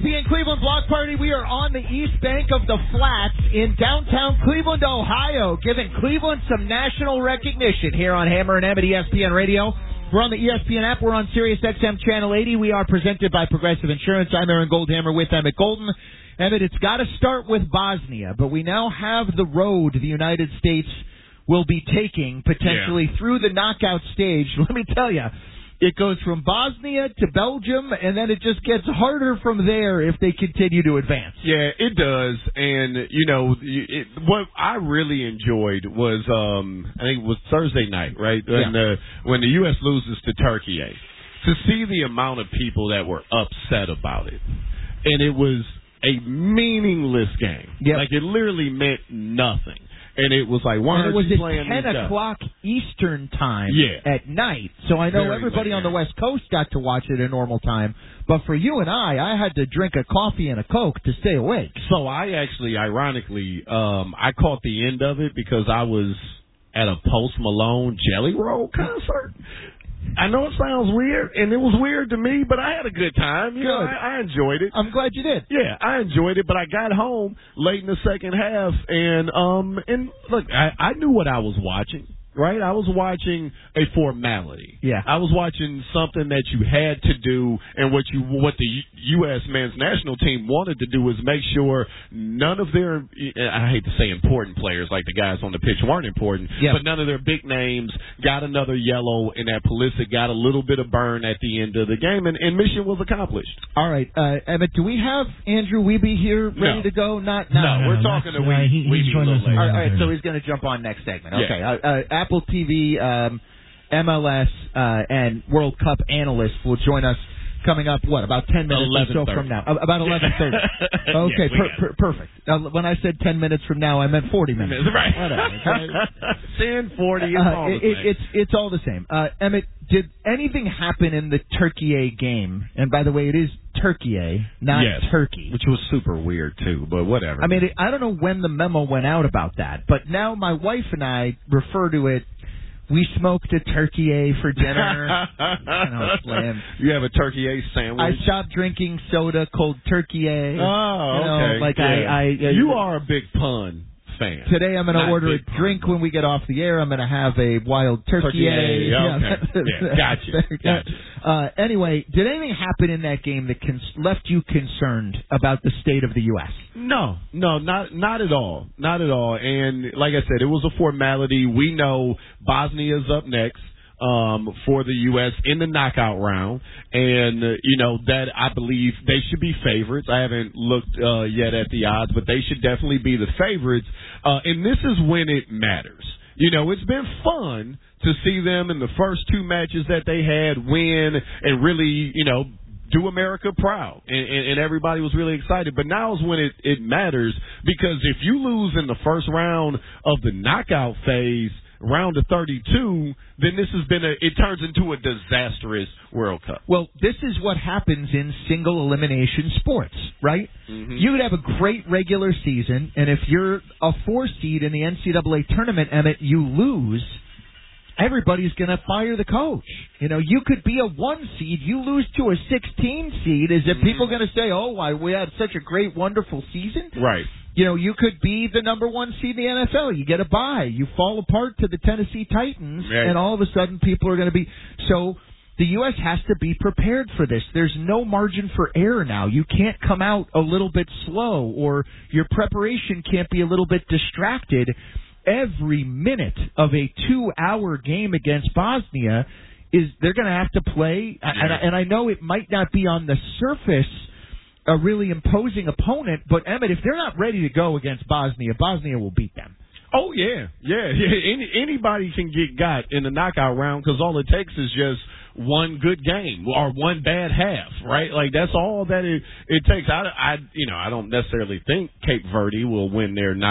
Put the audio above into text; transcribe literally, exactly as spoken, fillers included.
P N Cleveland Block Party. We are on the east bank of the Flats in downtown Cleveland, Ohio, giving Cleveland some national recognition here on Hammer and Emmett E S P N Radio. We're on the E S P N app. We're on Sirius X M Channel eighty. We are presented by Progressive Insurance. I'm Aaron Goldhammer with Emmett Golden. Emmett, it's got to start with Bosnia, but we now have the road the United States will be taking potentially yeah. through the knockout stage. Let me tell you, it goes from Bosnia to Belgium, and then it just gets harder from there if they continue to advance. Yeah, it does. And, you know, it, what I really enjoyed was, um, I think it was Thursday night, right, when, yeah. the, when the U S loses to Turkey, to see the amount of people that were upset about it. And it was a meaningless game. Yep. Like, it literally meant nothing. And it was like, why and aren't you it playing was at ten o'clock Eastern time yeah. at night. So I know Very everybody late, on the yeah. West Coast got to watch it at normal time. But for you and I, I had to drink a coffee and a Coke to stay awake. So I actually, ironically, um, I caught the end of it because I was at a Post Malone Jelly Roll concert. I know it sounds weird, and it was weird to me, but I had a good time. You good. know, I, I enjoyed it. I'm glad you did. Yeah, I enjoyed it, but I got home late in the second half, and um, and look, I, I knew what I was watching. Right, I was watching a formality. Yeah, I was watching something that you had to do, and what you what the U S men's national team wanted to do was make sure none of their I hate to say important players like the guys on the pitch weren't important, yeah. but none of their big names got another yellow, and that Pulisic got a little bit of burn at the end of the game, and, and mission was accomplished. All right, uh, Emmett, do we have Andrew Wiebe here ready No. to go? Not no, no, no we're no, talking to uh, Wiebe he, Wiebe a little later. All right, so he's going to jump on next segment. Okay, Yeah. uh, uh, Apple T V, um, M L S, uh, and World Cup analysts will join us coming up, what, about ten minutes or so from now? Uh, about eleven thirty. Okay, yeah, per, per, perfect. Now, when I said ten minutes from now, I meant forty minutes. Right. Whatever. ten, forty, it's uh, all the it, same. It's, it's all the same. Uh, Emmett, did anything happen in the Turkey game? And by the way, it is Turkey, not yes, Turkey. Which was super weird, too, but whatever. I mean, I don't know when the memo went out about that, but now my wife and I refer to it, we smoked a turkey for dinner. I know, slam. You have a turkey A sandwich. I stopped drinking soda called turkey A. Oh, you know, okay. Like yeah. I, I, I, you are a big pun fan. Today I'm going to order a pun. drink when we get off the air. I'm going to have a wild turkey, turkey A. A. Yeah, Okay. Yeah, gotcha. Gotcha. Uh, anyway, did anything happen in that game that cons- left you concerned about the state of the U S? No, no, not not at all, not at all. And like I said, it was a formality. We know Bosnia's up next um, for the U S in the knockout round, and uh, you know that I believe they should be favorites. I haven't looked uh, yet at the odds, but they should definitely be the favorites. Uh, and this is when it matters. You know, it's been fun to see them in the first two matches that they had win and really, you know, do America proud. And, and, and everybody was really excited. But now is when it, it matters, because if you lose in the first round of the knockout phase, round of thirty-two, then this has been a, it turns into a disastrous World Cup. Well, this is what happens in single elimination sports, right? Mm-hmm. You could have a great regular season, and if you're a four seed in the N C double A tournament, Emmett, you lose, everybody's going to fire the coach. You know, you could be a one seed, you lose to a sixteen seed. Is it mm-hmm. people going to say, oh, why we had such a great, wonderful season? Right. You know, you could be the number one seed in the N F L. You get a bye. You fall apart to the Tennessee Titans, right. and all of a sudden people are going to be... So the U S has to be prepared for this. There's no margin for error now. You can't come out a little bit slow, or your preparation can't be a little bit distracted. Every minute of a two-hour game against Bosnia is they're going to have to play, yeah. and, I, and I know it might not be on the surface a really imposing opponent, but Emmett, if they're not ready to go against Bosnia, Bosnia will beat them. Oh, yeah, yeah. yeah. Any, anybody can get got in the knockout round, because all it takes is just one good game or one bad half, right? Like, that's all that it, it takes. I, I, you know, I don't necessarily think Cape Verde will win their knockout